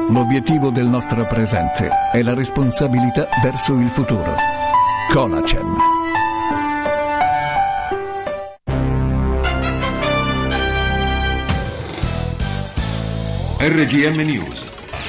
L'obiettivo del nostro presente è la responsabilità verso il futuro. Conacem. RGM News.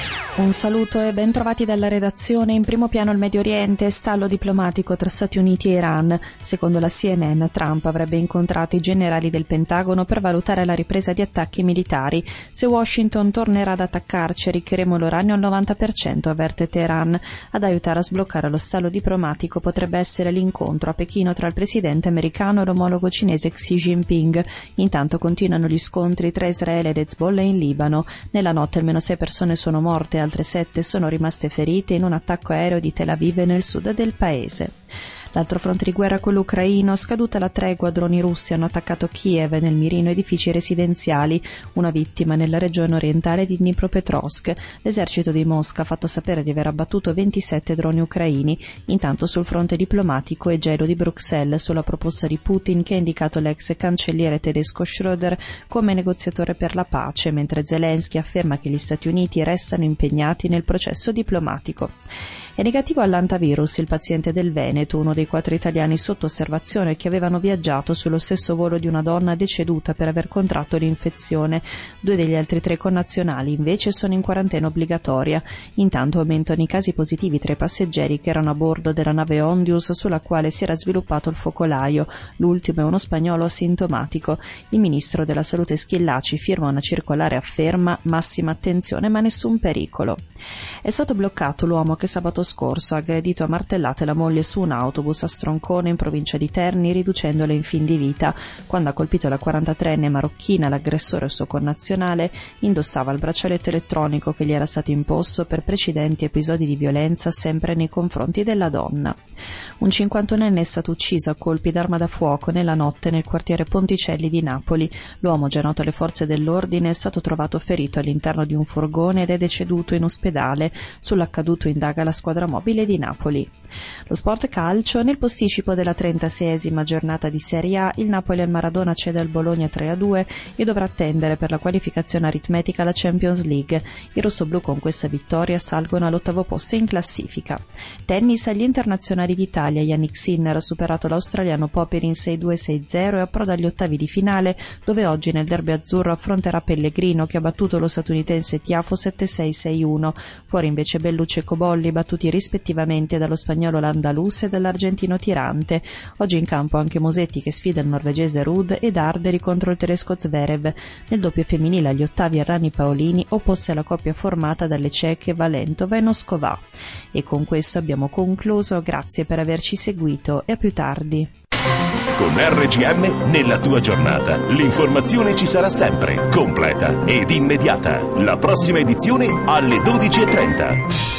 Un saluto e ben trovati dalla redazione. In primo piano il Medio Oriente, stallo diplomatico tra Stati Uniti e Iran. Secondo la CNN, Trump avrebbe incontrato i generali del Pentagono per valutare la ripresa di attacchi militari. Se Washington tornerà ad attaccarci, arricchiremo l'uranio al 90%, avverte Teheran. Ad aiutare a sbloccare lo stallo diplomatico potrebbe essere l'incontro a Pechino tra il presidente americano e l'omologo cinese Xi Jinping. Intanto continuano gli scontri tra Israele ed Hezbollah in Libano. Nella notte almeno 6 persone sono morte, altre 7 sono rimaste ferite in un attacco aereo di Tel Aviv nel sud del paese. L'altro fronte di guerra, quello ucraino, scaduta la tregua, droni russi hanno attaccato Kiev, nel mirino edifici residenziali, una vittima nella regione orientale di Dnipropetrovsk. L'esercito di Mosca ha fatto sapere di aver abbattuto 27 droni ucraini. Intanto sul fronte diplomatico è gelo di Bruxelles sulla proposta di Putin, che ha indicato l'ex cancelliere tedesco Schröder come negoziatore per la pace, mentre Zelensky afferma che gli Stati Uniti restano impegnati nel processo diplomatico. È negativo all'antivirus il paziente del Veneto, uno dei 4 italiani sotto osservazione che avevano viaggiato sullo stesso volo di una donna deceduta per aver contratto l'infezione. 2 degli altri 3 connazionali invece sono in quarantena obbligatoria. Intanto aumentano i casi positivi tra i passeggeri che erano a bordo della nave Ondius sulla quale si era sviluppato il focolaio. L'ultimo è uno spagnolo asintomatico. Il ministro della Salute Schillaci firma una circolare a ferma: massima attenzione ma nessun pericolo. È stato bloccato l'uomo che sabato scorso ha aggredito a martellate la moglie su un autobus a Stroncone in provincia di Terni, riducendola in fin di vita. Quando ha colpito la 43enne marocchina, l'aggressore suo connazionale indossava il braccialetto elettronico che gli era stato imposto per precedenti episodi di violenza sempre nei confronti della donna. Un 51enne è stato ucciso a colpi d'arma da fuoco nella notte nel quartiere Ponticelli di Napoli. L'uomo, già noto alle forze dell'ordine, è stato trovato ferito all'interno di un furgone ed è deceduto in ospedale. Sull'accaduto indaga la squadra mobile di Napoli. Lo sport calcio. Nel posticipo della 36esima giornata di Serie A, il Napoli al Maradona cede al Bologna 3-2 e dovrà attendere per la qualificazione aritmetica alla Champions League. I rossoblù con questa vittoria salgono all'8° posto in classifica. Tennis. Agli internazionali d'Italia, Yannick Sinner ha superato l'australiano Popyrin 6-2-6-0 e approda agli ottavi di finale, dove oggi nel derby azzurro affronterà Pellegrino, che ha battuto lo statunitense Tiafo 7-6-6-1. Fuori invece Bellucci e Cobolli, battuti rispettivamente dallo spagnolo Landalus e dall'argentino Tirante. Oggi in campo anche Mosetti, che sfida il norvegese Ruud, ed Arderi contro il tedesco Zverev. Nel doppio femminile agli ottavi Errani Paolini, opposte alla coppia formata dalle ceche Valentova e Noscovà. E con questo abbiamo concluso. Grazie per averci seguito e a più tardi. Con RGM nella tua giornata l'informazione ci sarà sempre, completa ed immediata. La prossima edizione alle 12:30.